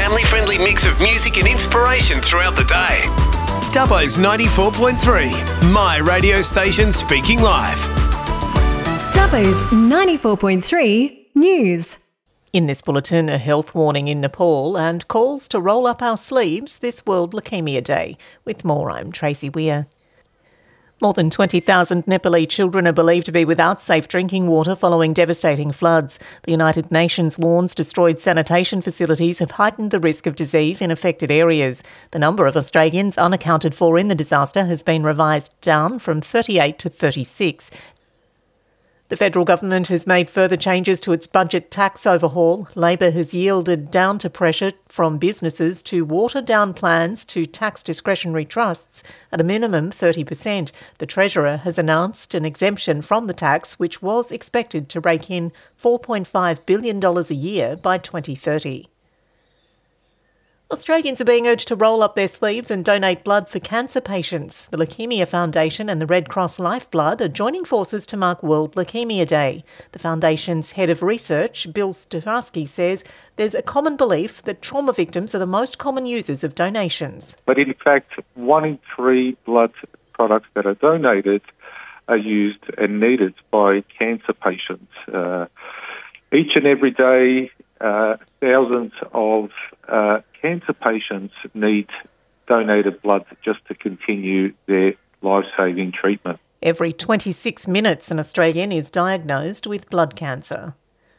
family-friendly mix of music and inspiration throughout the day. Dubbo's 94.3, my radio station speaking live. Dubbo's 94.3 News. In this bulletin, a health warning in Nepal and calls to roll up our sleeves this World Leukaemia Day. With more, I'm Tracy Weir. More than 20,000 Nepali children are believed to be without safe drinking water following devastating floods. The United Nations warns destroyed sanitation facilities have heightened the risk of disease in affected areas. The number of Australians unaccounted for in the disaster has been revised down from 38 to 36. The federal government has made further changes to its budget tax overhaul. Labor has yielded down to pressure from businesses to water down plans to tax discretionary trusts at a minimum 30%. The Treasurer has announced an exemption from the tax, which was expected to rake in $4.5 billion a year by 2030. Australians are being urged to roll up their sleeves and donate blood for cancer patients. The Leukaemia Foundation and the Red Cross Lifeblood are joining forces to mark World Leukaemia Day. The Foundation's head of research, Bill Starsky, says there's a common belief that trauma victims are the most common users of donations. But in fact, 1 in 3 blood products that are donated are used and needed by cancer patients. Each and every day, thousands of cancer patients need donated blood just to continue their life-saving treatment. Every 26 minutes, an Australian is diagnosed with blood cancer.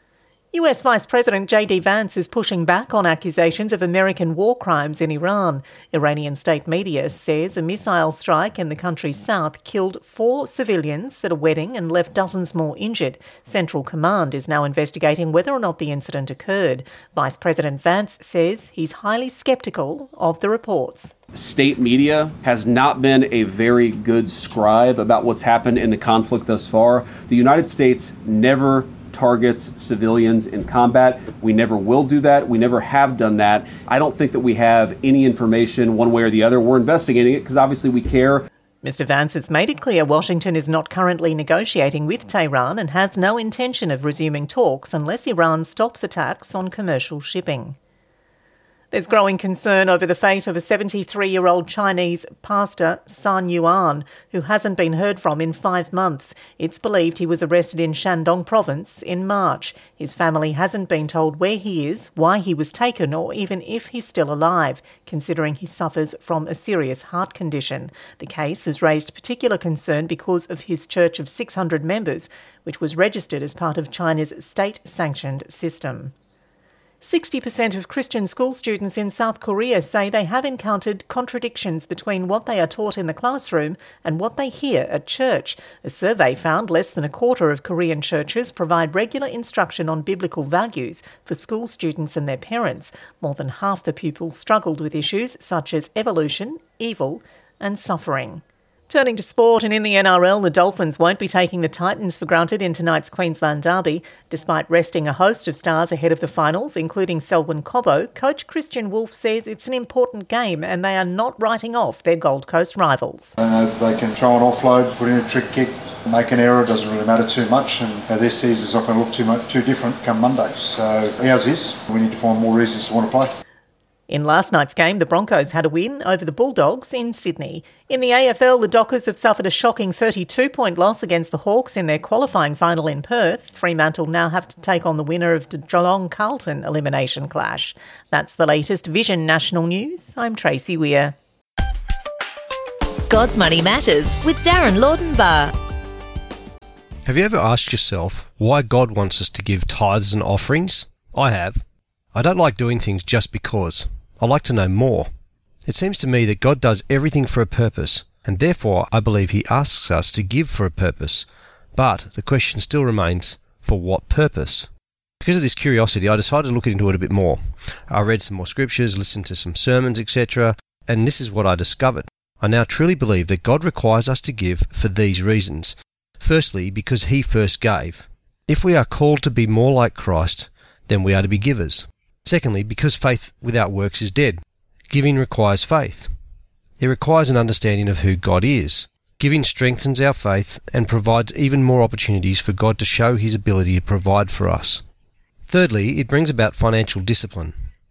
US Vice President J.D. Vance is pushing back on accusations of American war crimes in Iran. Iranian state media says a missile strike in the country's south killed 4 civilians at a wedding and left dozens more injured. Central Command is now investigating whether or not the incident occurred. Vice President Vance says he's highly sceptical of the reports. State media has not been a very good scribe about what's happened in the conflict thus far. The United States never targets civilians in combat. We never will do that. We never have done that. I don't think that we have any information one way or the other. We're investigating it because obviously we care. Mr. Vance has made it clear Washington is not currently negotiating with Tehran and has no intention of resuming talks unless Iran stops attacks on commercial shipping. There's growing concern over the fate of a 73-year-old Chinese pastor, San Yuan, who hasn't been heard from in 5 months. It's believed he was arrested in Shandong province in March. His family hasn't been told where he is, why he was taken, or even if he's still alive, considering he suffers from a serious heart condition. The case has raised particular concern because of his church of 600 members, which was registered as part of China's state-sanctioned system. 60% of Christian school students in South Korea say they have encountered contradictions between what they are taught in the classroom and what they hear at church. A survey found less than a quarter of Korean churches provide regular instruction on biblical values for school students and their parents. More than half the pupils struggled with issues such as evolution, evil and suffering. Turning to sport, and in the NRL, the Dolphins won't be taking the Titans for granted in tonight's Queensland derby. Despite resting a host of stars ahead of the finals, including Selwyn Cobbo, coach Christian Wolfe says it's an important game and they are not writing off their Gold Coast rivals. They can throw an offload, put in a trick kick, make an error, it doesn't really matter too much, and their season's not going to look too different come Monday. So ours is. We need to find more reasons to want to play. In last night's game, the Broncos had a win over the Bulldogs in Sydney. In the AFL, the Dockers have suffered a shocking 32-point loss against the Hawks in their qualifying final in Perth. Fremantle now have to take on the winner of the Geelong-Carlton elimination clash. That's the latest Vision National News. I'm Tracy Weir. God's Money Matters with Darren Laudenbar. Have you ever asked yourself why God wants us to give tithes and offerings? I have. I don't like doing things just because. I like to know more. It seems to me that God does everything for a purpose, and therefore I believe He asks us to give for a purpose. But the question still remains, for what purpose? Because of this curiosity, I decided to look into it a bit more. I read some more scriptures, listened to some sermons, etc., and this is what I discovered. I now truly believe that God requires us to give for these reasons. Firstly, because He first gave. If we are called to be more like Christ, then we are to be givers. Secondly, because faith without works is dead. Giving requires faith. It requires an understanding of who God is. Giving strengthens our faith and provides even more opportunities for God to show His ability to provide for us. Thirdly, it brings about financial discipline.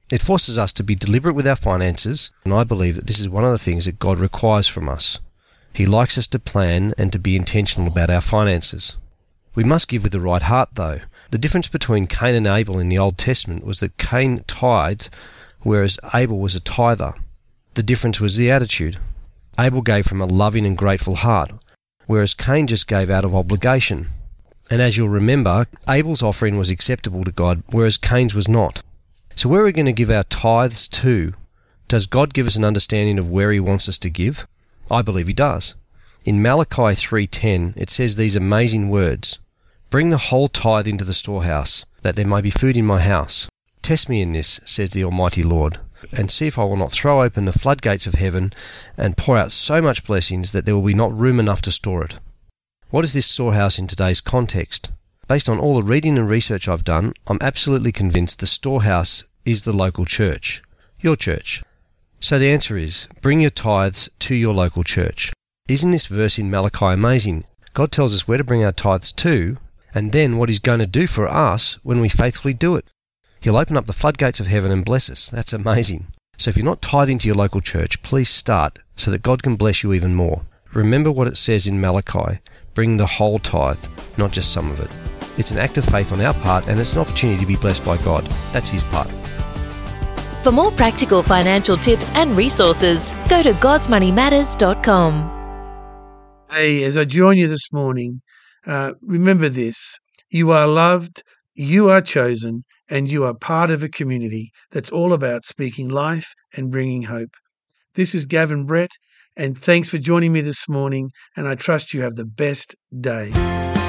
It forces us to be deliberate with our finances, and I believe that this is one of the things that God requires from us. He likes us to plan and to be intentional about our finances. We must give with the right heart, though. The difference between Cain and Abel in the Old Testament was that Cain tithed, whereas Abel was a tither. The difference was the attitude. Abel gave from a loving and grateful heart, whereas Cain just gave out of obligation. And as you'll remember, Abel's offering was acceptable to God, whereas Cain's was not. So where are we going to give our tithes to? Does God give us an understanding of where He wants us to give? I believe He does. In Malachi 3:10, it says these amazing words, "Bring the whole tithe into the storehouse, that there may be food in my house. Test me in this, says the Almighty Lord, and see if I will not throw open the floodgates of heaven and pour out so much blessings that there will be not room enough to store it." What is this storehouse in today's context? Based on all the reading and research I've done, I'm absolutely convinced the storehouse is the local church, your church. So the answer is, bring your tithes to your local church. Isn't this verse in Malachi amazing? God tells us where to bring our tithes to, and then what He's going to do for us when we faithfully do it. He'll open up the floodgates of heaven and bless us. That's amazing. So if you're not tithing to your local church, please start so that God can bless you even more. Remember what it says in Malachi, bring the whole tithe, not just some of it. It's an act of faith on our part, and it's an opportunity to be blessed by God. That's His part. For more practical financial tips and resources, go to godsmoneymatters.com. Hey, as I join you this morning, remember this. You are loved, you are chosen, and you are part of a community that's all about speaking life and bringing hope. This is Gavin Brett, and thanks for joining me this morning, and I trust you have the best day.